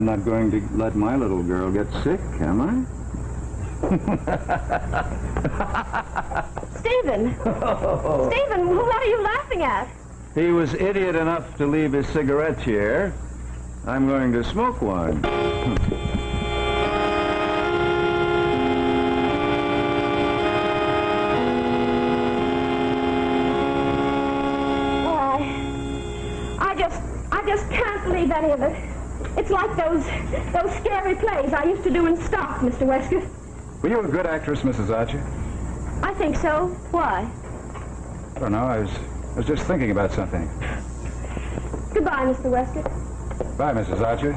I'm not going to let my little girl get sick, am I? Stephen! Stephen, what are you laughing at? He was idiot enough to leave his cigarettes here. I'm going to smoke one. I just can't believe any of it. It's like those scary plays I used to do in stock, Mr. Wesker. Were you a good actress, Mrs. Archer? I think so. Why? I don't know. I was just thinking about something. Goodbye, Mr. Wesker. Bye, Mrs. Archer.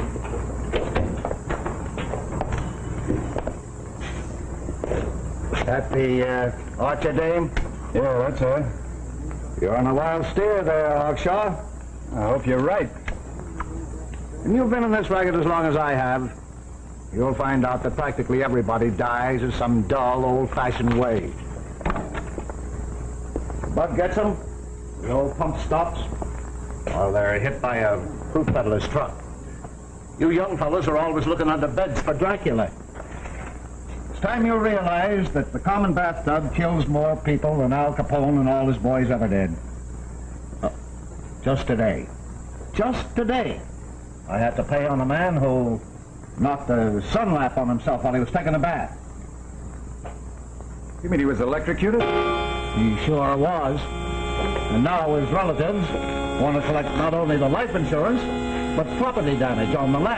That the Archer dame? Yeah, that's her. You're on a wild steer there, Hawkshaw. I hope you're right. And you've been in this racket as long as I have. You'll find out that practically everybody dies in some dull, old-fashioned way. Bud gets them, the old pump stops, or they're hit by a fruit peddler's truck. You young fellas are always looking under beds for Dracula. It's time you realize that the common bathtub kills more people than Al Capone and all his boys ever did. Just today. Just today. I had to pay on a man who knocked a sun lamp on himself while he was taking a bath. You mean he was electrocuted? He sure was. And now his relatives want to collect not only the life insurance, but property damage on the land.